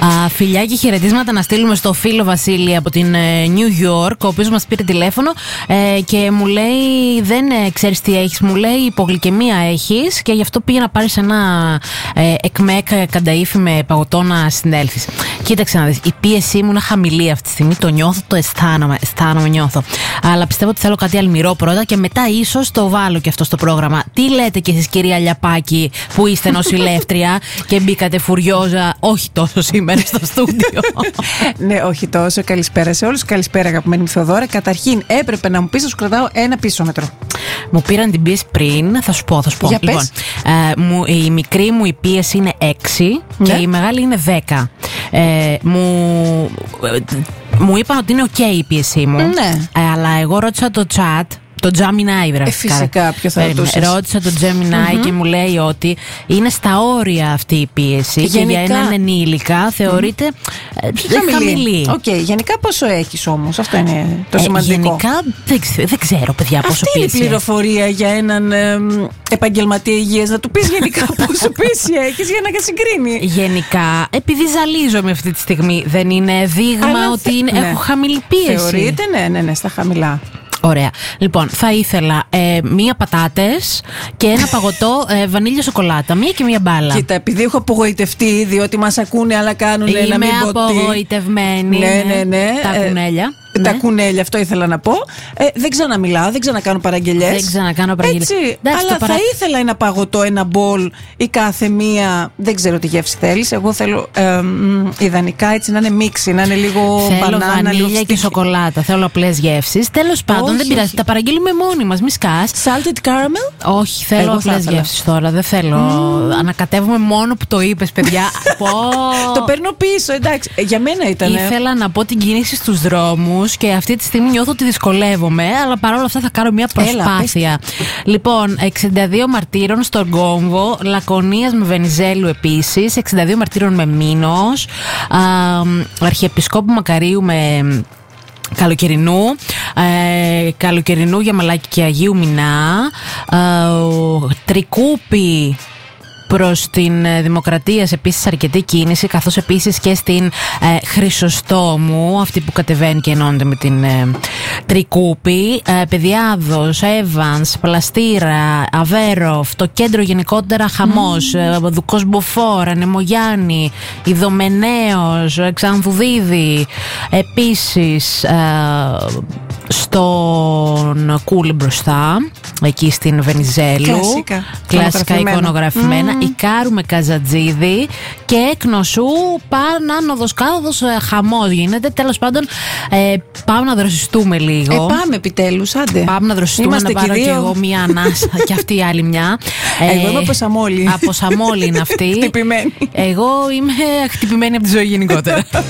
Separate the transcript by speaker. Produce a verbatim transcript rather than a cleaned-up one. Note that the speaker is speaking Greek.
Speaker 1: Α, φιλιά και χαιρετίσματα να στείλουμε στο φίλο Βασίλη από την New York, ο οποίος μας πήρε τηλέφωνο ε, και μου λέει: δεν ε, ξέρεις τι έχεις, μου λέει υπογλυκαιμία έχεις και γι' αυτό πήγε να πάρεις ένα ε, εκμεκ κανταΐφι με παγωτό να συνέλθεις. Κοίταξε να δεις, η πίεσή μου είναι χαμηλή αυτή τη στιγμή, το νιώθω, το αισθάνομαι, αισθάνομαι, νιώθω. Αλλά πιστεύω ότι θέλω κάτι αλμυρό πρώτα και μετά ίσως το βάλω και αυτό στο πρόγραμμα. Τι λέτε κι εσείς, κυρία Λιαπάκη, που είστε νοσηλεύτρια και μπήκατε φουριόζα, όχι τόσο σήμερα στο στούντιο?
Speaker 2: Ναι, όχι τόσο. Καλησπέρα σε όλους. Καλησπέρα, αγαπημένη μου Θεοδώρα. Καταρχήν, έπρεπε να μου πεις, θα σου κρατάω ένα πίσωμετρο.
Speaker 1: Μου πήραν την πίεση πριν, θα σου πω, θα σου πω.
Speaker 2: Για
Speaker 1: λοιπόν, ε, μου, η μικρή μου η πίεση είναι έξι, ναι, και η μεγάλη είναι δέκα. Ε, μου, ε, μου είπαν ότι είναι ok η πίεσή μου, ναι, ε, αλλά εγώ ρώτησα το chat, το Gemini, βρε.
Speaker 2: Ε, φυσικά, ποιο θα ρωτούσες?
Speaker 1: Ρώτησα το Gemini mm-hmm. και μου λέει ότι είναι στα όρια αυτή η πίεση. Γενικά, και για έναν ενήλικα θεωρείται mm. ε, χαμηλή.
Speaker 2: Οκ, okay. Γενικά πόσο έχεις όμως? Αυτό είναι το σημαντικό.
Speaker 1: Ε, γενικά δεν, δεν ξέρω, παιδιά, πόσο
Speaker 2: αυτή
Speaker 1: πίεση.
Speaker 2: Είναι η πληροφορία για έναν ε, επαγγελματία υγείας. Να του πεις γενικά πόσο πίεση έχεις για να συγκρίνει.
Speaker 1: Γενικά, επειδή ζαλίζομαι αυτή τη στιγμή, δεν είναι δείγμα αλλά ότι είναι, ναι, έχω χαμηλή πίεση?
Speaker 2: Θεωρείται, ναι, ναι, ναι, στα χαμηλά.
Speaker 1: Ωραία. Λοιπόν, θα ήθελα ε, μία πατάτες και ένα παγωτό ε, βανίλια σοκολάτα. Μία και μία μπάλα.
Speaker 2: Κοίτα, επειδή έχω απογοητευτεί ήδη ότι μας ακούνε, αλλά κάνουν
Speaker 1: Είμαι
Speaker 2: να μην πω τι.
Speaker 1: Είμαι απογοητευμένη.
Speaker 2: Ναι, ναι, ναι.
Speaker 1: Τα κουνέλια.
Speaker 2: Ε, τα
Speaker 1: ναι.
Speaker 2: κουνέλια, αυτό ήθελα να πω. Ε, δεν ξαναμιλάω, δεν ξανακάνω παραγγελιές.
Speaker 1: Δεν ξανακάνω παραγγελιές.
Speaker 2: Έτσι,
Speaker 1: εντάξει,
Speaker 2: αλλά
Speaker 1: παρα...
Speaker 2: θα ήθελα ένα παγωτό, ένα μπολ ή κάθε μία. Δεν ξέρω τι γεύση θέλεις. Εγώ θέλω ε, μ, ιδανικά έτσι να είναι μίξη, να είναι λίγο
Speaker 1: θέλω
Speaker 2: μπανάνα,
Speaker 1: βανίλια
Speaker 2: λίγο
Speaker 1: και σοκολάτα. Θέλω απλές γεύσεις. Τέλος πάντων, όχι, δεν πειράζει. Όχι. Τα παραγγείλουμε μόνοι μας, μη σκάς.
Speaker 2: Salted caramel.
Speaker 1: Όχι, θέλω απλές γεύσεις τώρα. Δεν θέλω. Mm. Ανακατεύουμε μόνο που το είπες, παιδιά.
Speaker 2: Το παίρνω πίσω, εντάξει. Για μένα ήταν.
Speaker 1: Ήθελα να πω την κίνηση στους δρόμους και αυτή τη στιγμή νιώθω ότι δυσκολεύομαι, αλλά παρόλα αυτά θα κάνω μια προσπάθεια. Έλα, λοιπόν, εξήντα δύο μαρτύρων στον Κόμβο, Λακωνίας με Βενιζέλου επίσης, εξήντα δύο μαρτύρων με Μήνος, α, Αρχιεπισκόπου Μακαρίου με Καλοκαιρινού, ε, Καλοκαιρινού για Μαλάκη και Αγίου Μινά, ε, Τρικούπι προς την Δημοκρατία επίσης αρκετή κίνηση, καθώς επίσης και στην ε, Χρυσοστόμου, αυτή που κατεβαίνει και ενώνεται με την ε, Τρικούπη, ε, Παιδιάδος, Εύανς, Πλαστήρα, Αβέροφ, το κέντρο γενικότερα χαμός, mm. ε, Δουκός Μποφόρ, Ανεμογιάννη, Ιδωμενέος, Ξανθουδίδη, επίσης ε, στον Κούλι μπροστά, εκεί στην Βενιζέλου,
Speaker 2: κλασικά,
Speaker 1: κλασικά εικονογραφημένα, mm. Ικάρου με Καζατζίδη και Εκνοσού Πανάνοδος Κάδοδος, χαμός γίνεται. Τέλος πάντων, ε, πάμε να δροσιστούμε λίγο.
Speaker 2: Ε, πάμε επιτέλους, άντε.
Speaker 1: Πάμε να δροσιστούμε. Είμαστε να πάρω και, και εγώ μία ανάσα και αυτή η άλλη μια.
Speaker 2: Εγώ είμαι από Σαμόλη.
Speaker 1: Από Σαμόλη είναι αυτή.
Speaker 2: Χτυπημένη.
Speaker 1: Εγώ είμαι χτυπημένη από τη ζωή γενικότερα.